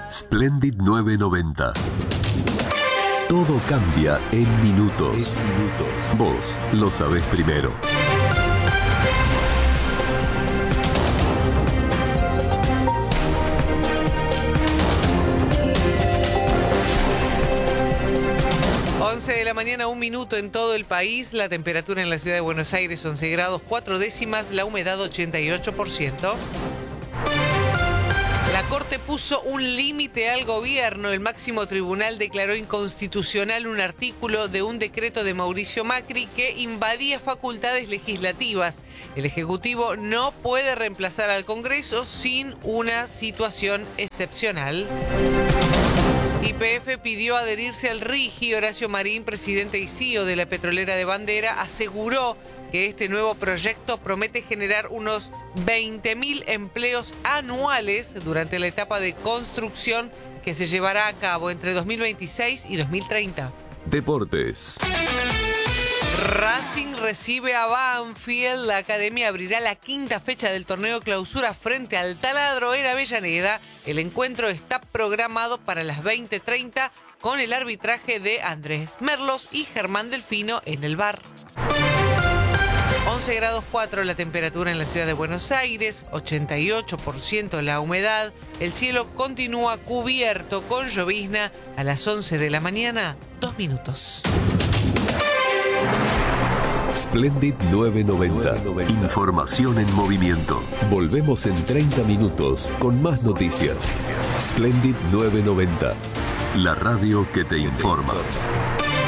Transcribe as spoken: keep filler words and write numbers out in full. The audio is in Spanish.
Splendid nueve noventa. Todo cambia en minutos. En minutos. Vos lo sabés primero. once de la mañana, un minuto en todo el país. La temperatura en la ciudad de Buenos Aires, once grados, cuatro décimas. La humedad, ochenta y ocho por ciento. La Corte puso un límite al gobierno. El máximo tribunal declaró inconstitucional un artículo de un decreto de Mauricio Macri que invadía facultades legislativas. El Ejecutivo no puede reemplazar al Congreso sin una situación excepcional. Y P F pidió adherirse al RIGI. Horacio Marín, presidente y C E O de la petrolera de Bandera, aseguró que este nuevo proyecto promete generar unos veinte mil empleos anuales durante la etapa de construcción que se llevará a cabo entre dos mil veintiséis y dos mil treinta. Deportes. Racing recibe a Banfield. La academia abrirá la quinta fecha del torneo clausura frente al Taladro en Avellaneda. El encuentro está programado para las veinte treinta con el arbitraje de Andrés Merlos y Germán Delfino en el V A R. once grados cuatro la temperatura en la ciudad de Buenos Aires, ochenta y ocho por ciento la humedad. El cielo continúa cubierto con llovizna. A las once de la mañana, dos minutos. Splendid nueve noventa. Información en movimiento. Volvemos en treinta minutos con más noticias. Splendid nueve noventa. La radio que te informa.